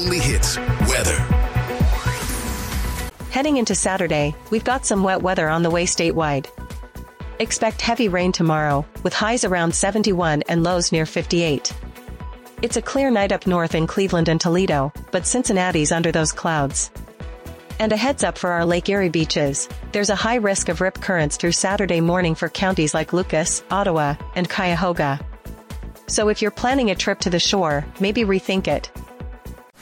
only hits, weather. Heading into Saturday, we've got some wet weather on the way statewide. Expect heavy rain tomorrow, with highs around 71 and lows near 58. It's a clear night up north in Cleveland and Toledo, but Cincinnati's under those clouds. And a heads up for our Lake Erie beaches, there's a high risk of rip currents through Saturday morning for counties like Lucas, Ottawa, and Cuyahoga. So if you're planning a trip to the shore, maybe rethink it.